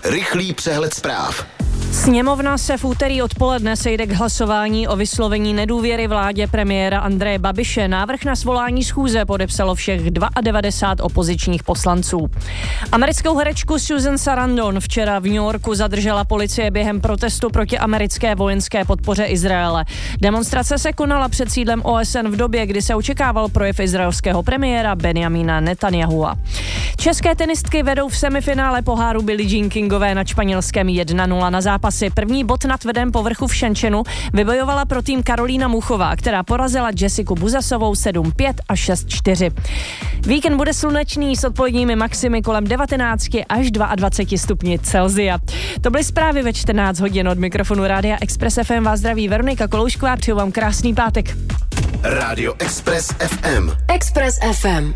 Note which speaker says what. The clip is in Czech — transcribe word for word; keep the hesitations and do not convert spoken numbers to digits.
Speaker 1: Rychlý přehled zpráv.
Speaker 2: Sněmovna se v úterý odpoledne sejde k hlasování o vyslovení nedůvěry vládě premiéra Andreje Babiše. Návrh na svolání schůze podepsalo všech devadesát dva opozičních poslanců. Americkou herečku Susan Sarandon včera v New Yorku zadržela policie během protestu proti americké vojenské podpoře Izraele. Demonstrace se konala před sídlem O S N v době, kdy se očekával projev izraelského premiéra Benjamina Netanyahua. České tenistky vedou v semifinále poháru Billie Jean Kingové nad Španělskem jedna nula na zápasy. První bod na tvrdém povrchu v Shenzhenu vybojovala pro tým Karolína Muchová, která porazila Jessiku Buzasovou sedm pět a šest čtyři. Víkend bude slunečný s odpoledními maximy kolem devatenáct až dvacet dva stupňů Celsia. To byly zprávy ve čtrnáct hodin. Od mikrofonu Rádia Express F M vás zdraví Veronika Koloušková, přeju vám krásný pátek.
Speaker 1: Rádio Express F M.
Speaker 3: Express F M.